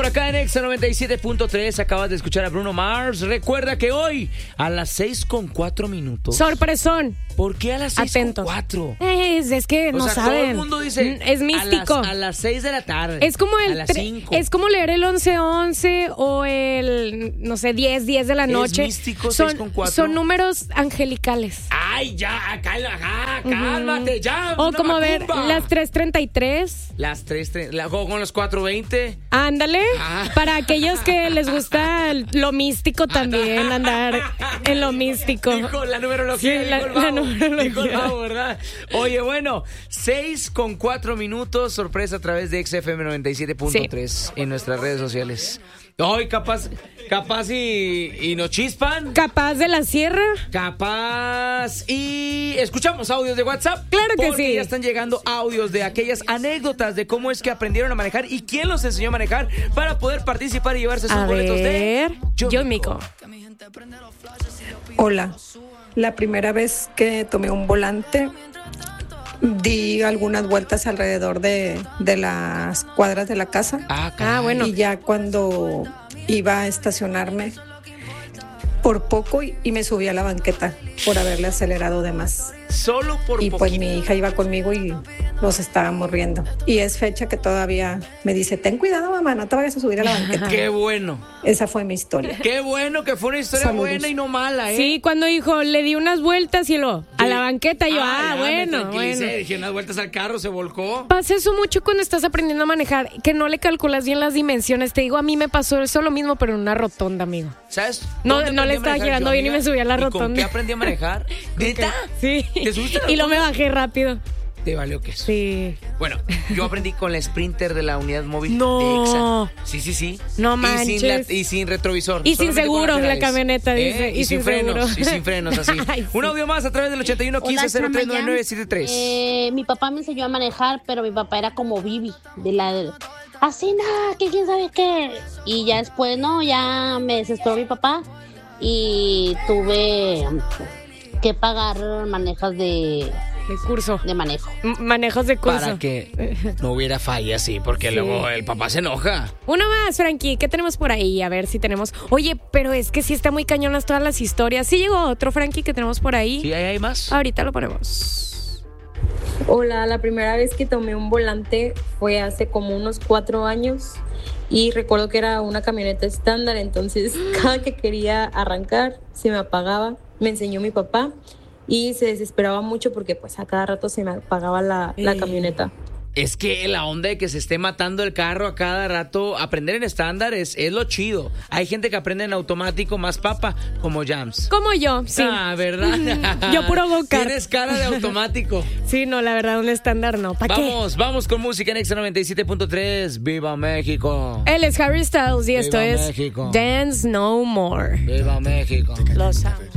Por acá en Exa 97.3 acabas de escuchar a Bruno Mars. Recuerda que hoy a las 6:04. Sorpresón. ¿Por qué a las 6:04? Es que no saben. Todo el mundo dice es místico. A las 6 de la tarde. Es como a las 5. es como leer el 11:11 o el, no sé, 10:10 de la noche. Es místico 6:04. Son números angelicales. Ay, ya, cálmate, ya. O como ver las 3:33. Las 3:30, con los 4:20. Ándale, para aquellos que les gusta lo místico también, andar en lo místico. Dijo la numerología, sí, la numerología. Dijo el babo, ¿verdad? Oye, bueno, 6:04, sorpresa a través de XFM 97.3 en nuestras redes sociales. Hoy capaz y nos chispan. Capaz de la sierra. Capaz y escuchamos audios de WhatsApp. Claro que porque sí. ya están llegando audios de aquellas anécdotas de cómo es que aprendieron a manejar y quién los enseñó a manejar para poder participar y llevarse sus boletos de Yo Mico. Hola, la primera vez que tomé un volante di algunas vueltas alrededor de las cuadras de la casa. Bueno. Y ya cuando iba a estacionarme por poco y me subí a la banqueta por haberle acelerado de más. Solo por Y poquito. pues mi hija iba conmigo y nos estábamos riendo. Y es fecha que todavía me dice, ten cuidado, mamá, no te vayas a subir a la banqueta. Qué bueno. Esa fue mi historia. Qué bueno que fue una historia Saludos. buena y no mala, ¿eh? Sí, cuando dijo, le di unas vueltas y a la banqueta, yo, ya, bueno, me tranquilicé, bueno. dije unas vueltas al carro, se volcó. Pasa eso mucho cuando estás aprendiendo a manejar, que no le calculas bien las dimensiones. Te digo, a mí me pasó eso lo mismo, pero en una rotonda, amigo. ¿Sabes? No ¿Dónde le aprendí a estaba manejar girando yo, bien y amiga? me subí a la ¿Y con rotonda. qué aprendí a manejar? ¿Neta? Sí. ¿Te subiste a la Y lo me rotonda? bajé rápido. Te valió queso. Sí. Bueno, yo aprendí con la Sprinter de la unidad móvil No. de Exa. Sí. No Y manches. y sin retrovisor. Y sin solamente con seguro la laterales. camioneta, dice. Y sin frenos. seguro. Y sin frenos, así. Ay, sí. Un audio más a través del 81 15 03 9973. Mi papá me enseñó a manejar, pero mi papá era como Bibi, así nada, que quién sabe qué. Y ya después, ya me desesperó mi papá y tuve que pagar manejas de curso. De manejo. Manejos de curso. Para que no hubiera falla, sí, porque Sí. luego el papá se enoja. Uno más, Frankie, ¿qué tenemos por ahí? A ver si tenemos... Oye, pero es que sí está muy cañonas todas las historias. Sí llegó otro, Frankie, que tenemos por ahí. ¿Sí hay más? Ahorita lo ponemos. Hola, la primera vez que tomé un volante fue hace como unos 4 años y recuerdo que era una camioneta estándar, entonces cada que quería arrancar se me apagaba. Me enseñó mi papá y se desesperaba mucho porque pues a cada rato se me apagaba la camioneta. Es que la onda de que se esté matando el carro a cada rato, aprender en estándar es lo chido. Hay gente que aprende en automático más papa, como Jams. Como yo, sí. Ah, ¿verdad? Yo puro go-kart. Tienes cara de automático. Sí, no, la verdad, un estándar no. ¿Para qué? Vamos con música en Exa 97.3. ¡Viva México! Él es Harry Styles y esto Viva es México. Dance No More. ¡Viva México! Los amo.